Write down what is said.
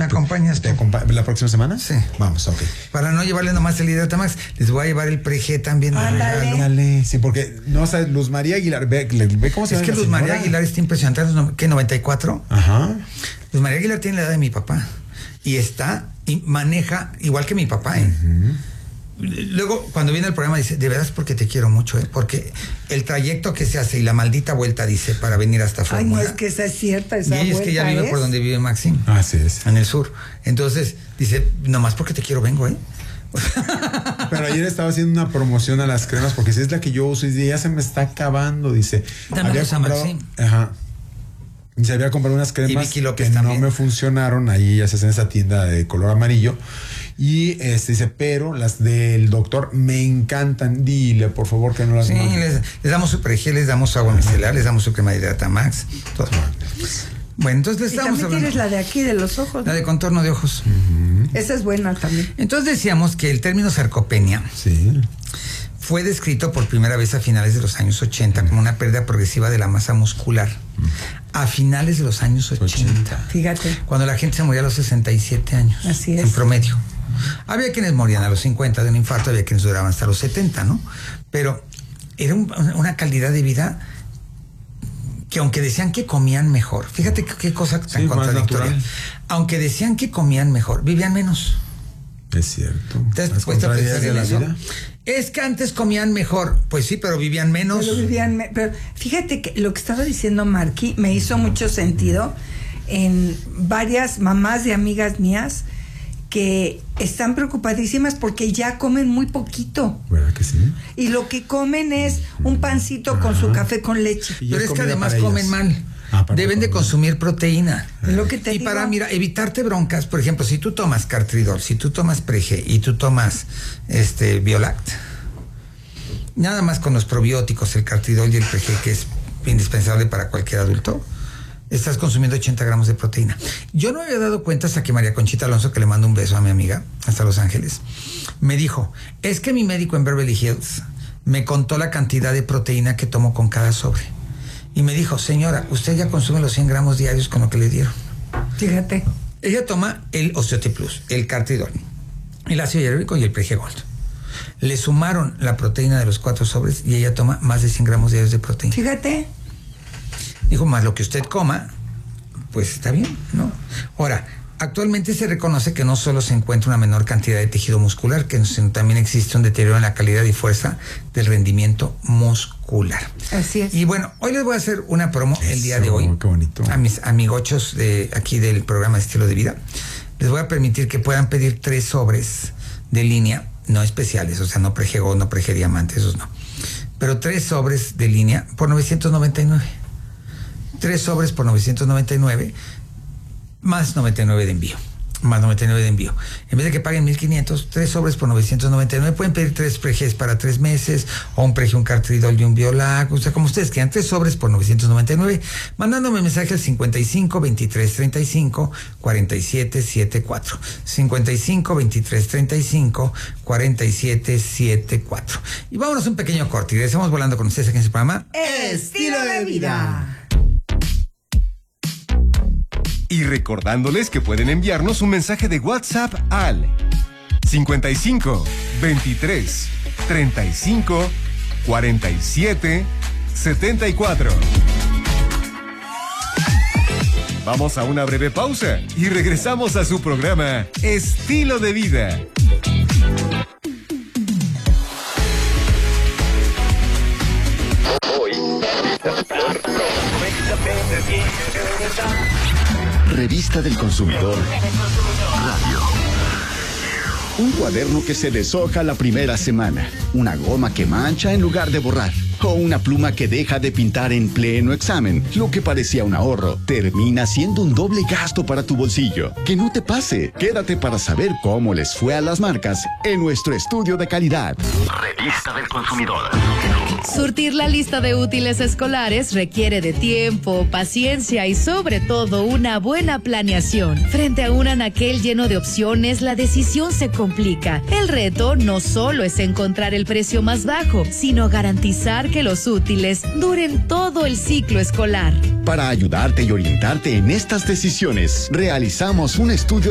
¿Me acompañas tú? ¿La próxima semana? Sí. Vamos, ok. Para no llevarle nomás el Hidrata-Max, les voy a llevar el Pre-G también. Ándale. Sí, porque no sabes, Luz María Aguilar, ve cómo se llama. Es que Luz María Aguilar está impresionante, ¿qué? 94. Ajá. Luz María Aguilar tiene la edad de mi papá y maneja igual que mi papá, ¿eh? Luego, cuando viene el programa, dice, de veras porque te quiero mucho, porque el trayecto que se hace y la maldita vuelta, dice, para venir hasta Fórmula. Ay, no, es que esa es cierta, esa y es que ya vive por donde vive Maxim. Así es. En el sur. Entonces, dice, nomás porque te quiero vengo, Pero ayer estaba haciendo una promoción a las cremas, porque si es la que yo uso, y dice, ya se me está acabando, dice. Había comprado, Maxim. Ajá. Y se había comprado unas cremas que también no me funcionaron, ahí ya se hacen en esa tienda de color amarillo. Y dice, pero las del doctor me encantan. Dile, por favor, que no las manden. Les damos su Pre-G, les damos su agua micelar, les damos su crema de Hidrata-Max. Todo. Bueno, entonces les estamos hablando. Tienes la de aquí, de los ojos. La de contorno de ojos. Esa es buena también. Entonces decíamos que el término sarcopenia fue descrito por primera vez a finales de los años 80 como una pérdida progresiva de la masa muscular. A finales de los años 80. Fíjate. Cuando la gente se moría a los 67 años. Así es. En promedio. Había quienes morían a los 50 de un infarto, había quienes duraban hasta los 70, ¿no? Pero era una calidad de vida que, aunque decían que comían mejor, fíjate qué cosa tan contradictoria. Aunque decían que comían mejor, vivían menos. Es cierto. ¿Te has puesto a pensar en eso? Es que antes comían mejor. Pues sí, pero vivían menos. Pero fíjate que lo que estaba diciendo Marky me hizo mucho sentido en varias mamás de amigas mías que están preocupadísimas porque ya comen muy poquito. ¿Verdad que sí? Y lo que comen es un pancito con su café con leche. Pero es que además comen mal. Deben de consumir proteína. Es lo que te digo. Para, evitarte broncas, por ejemplo, si tú tomas Cartridor, si tú tomas Pre-G y tú tomas Biolact, nada más con los probióticos, el Cartridor y el Pre-G, que es indispensable para cualquier adulto, estás consumiendo 80 gramos de proteína. Yo no me había dado cuenta hasta que María Conchita Alonso, que le mando un beso a mi amiga, hasta Los Ángeles, me dijo, es que mi médico en Beverly Hills me contó la cantidad de proteína que tomo con cada sobre. Y me dijo, señora, usted ya consume los 100 gramos diarios con lo que le dieron. Fíjate. Ella toma el Osteote Plus, el Cartridor, el ácido hialurónico y el Pre-G Gold. Le sumaron la proteína de los 4 sobres y ella toma más de 100 gramos diarios de proteína. Fíjate. Dijo, más lo que usted coma, pues está bien, ¿no? Ahora, actualmente se reconoce que no solo se encuentra una menor cantidad de tejido muscular, sino también existe un deterioro en la calidad y fuerza del rendimiento muscular. Así es. Y bueno, hoy les voy a hacer una promo el día de hoy. Qué bonito. A mis amigochos de aquí del programa Estilo de Vida. Les voy a permitir que puedan pedir 3 sobres de línea, no especiales, o sea, no Pre-G Gold, no Pre-G Diamante, esos no. Pero 3 sobres de línea por 999. 3 sobres por 999, más 99 de envío. Más 99 de envío. En vez de que paguen 1,500, 3 sobres por 999. Pueden pedir 3 Pre-Gs para 3 meses, o un Pre-G, un Cartridol y un Biolac, o sea, como ustedes quieran. 3 sobres por 999, mandándome mensaje al 55 23 35 47 74. 55 23 35 47 74. Y vámonos a un pequeño corte y regresamos volando con ustedes aquí en su programa Estilo de Vida. Y recordándoles que pueden enviarnos un mensaje de WhatsApp al 55 23 35 47 74. Vamos a una breve pausa y regresamos a su programa Estilo de Vida. Revista del Consumidor Radio. Un cuaderno que se deshoja la primera semana. Una goma que mancha en lugar de borrar. O una pluma que deja de pintar en pleno examen. Lo que parecía un ahorro termina siendo un doble gasto para tu bolsillo. Que no te pase. Quédate para saber cómo les fue a las marcas en nuestro estudio de calidad. Revista del Consumidor. Surtir la lista de útiles escolares requiere de tiempo, paciencia y sobre todo una buena planeación. Frente a un anaquel lleno de opciones, la decisión se complica. El reto no solo es encontrar el precio más bajo, sino garantizar que los útiles duren todo el ciclo escolar. Para ayudarte y orientarte en estas decisiones, realizamos un estudio